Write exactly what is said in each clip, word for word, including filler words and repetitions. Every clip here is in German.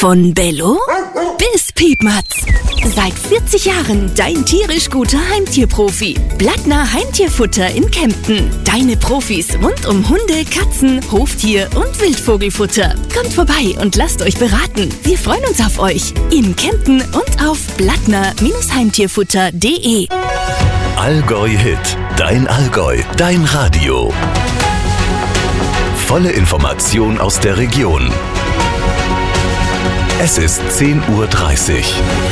Von Bello bis Piepmatz. Seit vierzig Jahren dein tierisch guter Heimtierprofi. Blattner Heimtierfutter in Kempten. Deine Profis rund um Hunde, Katzen, Hoftier und Wildvogelfutter. Kommt vorbei und lasst euch beraten. Wir freuen uns auf euch. In Kempten und auf blattner Heimtierfutter punkt de. Allgäu Hit. Dein Allgäu. Dein Radio. Volle Information aus der Region. Es ist zehn Uhr dreißig.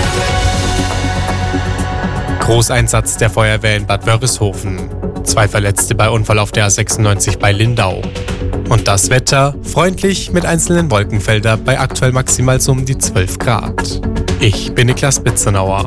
Großeinsatz der Feuerwehr in Bad Wörishofen. Zwei Verletzte bei Unfall auf der A sechsundneunzig bei Lindau. Und das Wetter freundlich mit einzelnen Wolkenfeldern bei aktuell maximal so um die zwölf Grad. Ich bin Niklas Bitzenauer.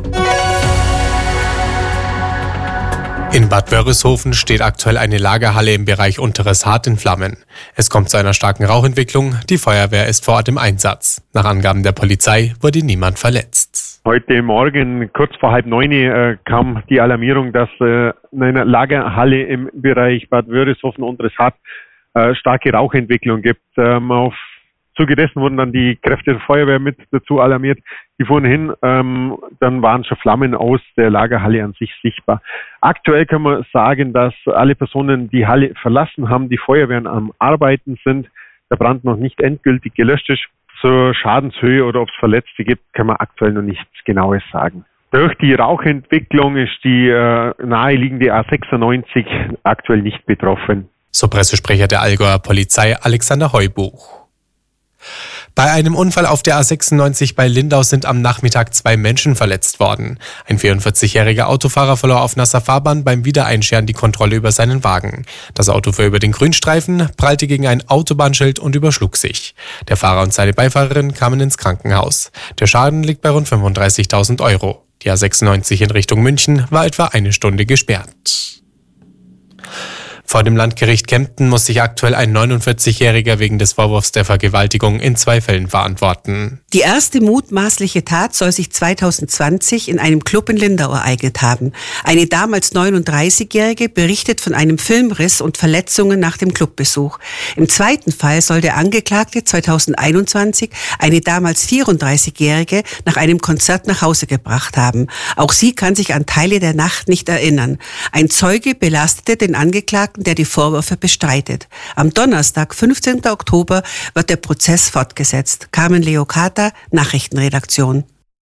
In Bad Wörishofen steht aktuell eine Lagerhalle im Bereich Unteres Hart in Flammen. Es kommt zu einer starken Rauchentwicklung. Die Feuerwehr ist vor Ort im Einsatz. Nach Angaben der Polizei wurde niemand verletzt. Heute Morgen, kurz vor halb neun, äh, kam die Alarmierung, dass äh, in einer Lagerhalle im Bereich Bad Wörishofen Unteres Hart äh, starke Rauchentwicklung gibt. Ähm, auf Zuge dessen wurden dann die Kräfte der Feuerwehr mit dazu alarmiert. Die fuhren hin, ähm, dann waren schon Flammen aus der Lagerhalle an sich sichtbar. Aktuell kann man sagen, dass alle Personen die Halle verlassen haben, die Feuerwehren am Arbeiten sind, der Brand noch nicht endgültig gelöscht ist. Zur Schadenshöhe oder ob es Verletzte gibt, kann man aktuell noch nichts Genaues sagen. Durch die Rauchentwicklung ist die äh, naheliegende A sechsundneunzig aktuell nicht betroffen. So Pressesprecher der Allgäuer Polizei Alexander Heubuch. Bei einem Unfall auf der A sechsundneunzig bei Lindau sind am Nachmittag zwei Menschen verletzt worden. Ein vierundvierzigjähriger Autofahrer verlor auf nasser Fahrbahn beim Wiedereinscheren die Kontrolle über seinen Wagen. Das Auto fuhr über den Grünstreifen, prallte gegen ein Autobahnschild und überschlug sich. Der Fahrer und seine Beifahrerin kamen ins Krankenhaus. Der Schaden liegt bei rund fünfunddreißigtausend Euro. Die A sechsundneunzig in Richtung München war etwa eine Stunde gesperrt. Vor dem Landgericht Kempten muss sich aktuell ein neunundvierzigjähriger wegen des Vorwurfs der Vergewaltigung in zwei Fällen verantworten. Die erste mutmaßliche Tat soll sich zweitausendzwanzig in einem Club in Lindau ereignet haben. Eine damals neununddreißigjährige berichtet von einem Filmriss und Verletzungen nach dem Clubbesuch. Im zweiten Fall soll der Angeklagte zweitausendeinundzwanzig eine damals vierunddreißigjährige nach einem Konzert nach Hause gebracht haben. Auch sie kann sich an Teile der Nacht nicht erinnern. Ein Zeuge belastete den Angeklagten, der die Vorwürfe bestreitet. Am Donnerstag, fünfzehnten Oktober, wird der Prozess fortgesetzt. Carmen Leocata, Nachrichtenredaktion.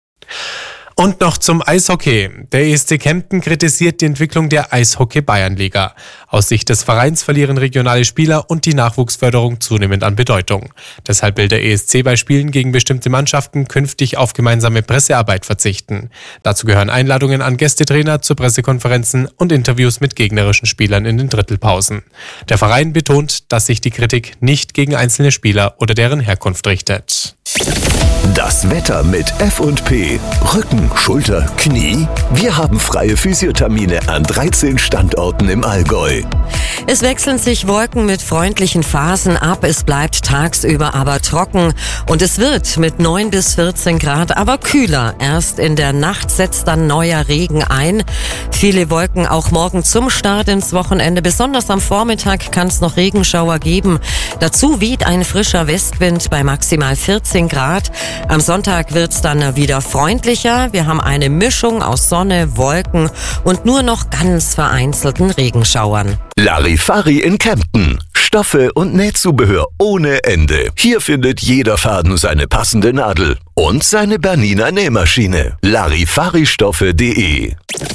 Und noch zum Eishockey. Der E S C Kempten kritisiert die Entwicklung der Eishockey-Bayernliga. Aus Sicht des Vereins verlieren regionale Spieler und die Nachwuchsförderung zunehmend an Bedeutung. Deshalb will der E S C bei Spielen gegen bestimmte Mannschaften künftig auf gemeinsame Pressearbeit verzichten. Dazu gehören Einladungen an Gästetrainer zu Pressekonferenzen und Interviews mit gegnerischen Spielern in den Drittelpausen. Der Verein betont, dass sich die Kritik nicht gegen einzelne Spieler oder deren Herkunft richtet. Das Wetter mit F und P. Rücken, Schulter, Knie. Wir haben freie Physiothermine an dreizehn Standorten im Allgäu. Es wechseln sich Wolken mit freundlichen Phasen ab. Es bleibt tagsüber aber trocken. Und es wird mit neun bis vierzehn Grad aber kühler. Erst in der Nacht setzt dann neuer Regen ein. Viele Wolken auch morgen zum Start ins Wochenende. Besonders am Vormittag kann es noch Regenschauer geben. Dazu weht ein frischer Westwind bei maximal vierzehn Grad. Am Sonntag wird's dann wieder freundlicher. Wir haben eine Mischung aus Sonne, Wolken und nur noch ganz vereinzelten Regenschauern. Larifari in Kempten. Stoffe und Nähzubehör ohne Ende. Hier findet jeder Faden seine passende Nadel und seine Bernina Nähmaschine. Larifaristoffe punkt de.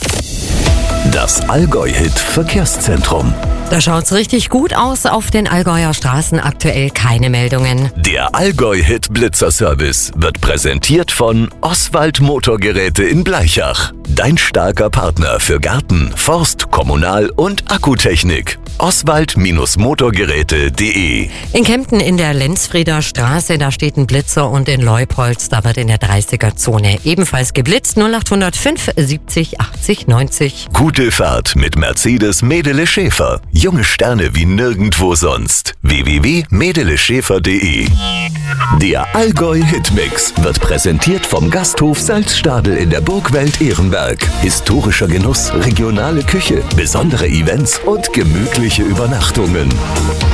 Das Allgäu-Hit Verkehrszentrum. Da schaut's richtig gut aus. Auf den Allgäuer Straßen aktuell keine Meldungen. Der Allgäu-Hit Blitzer-Service wird präsentiert von Oswald Motorgeräte in Bleichach. Dein starker Partner für Garten, Forst, Kommunal- und Akkutechnik. Oswald Motorgeräte punkt de. In Kempten in der Lenzfrieder Straße, da steht ein Blitzer, und in Leupolz, da wird in der dreißiger-Zone ebenfalls geblitzt. null acht null fünf siebzig achtzig neunzig. Gute Fahrt mit Mercedes Medele Schäfer. Junge Sterne wie nirgendwo sonst. w w w punkt medele schäfer punkt de. Der Allgäu Hitmix wird präsentiert vom Gasthof Salzstadel in der Burgwelt Ehrenberg. Historischer Genuss, regionale Küche, besondere Events und gemütliche Übernachtungen.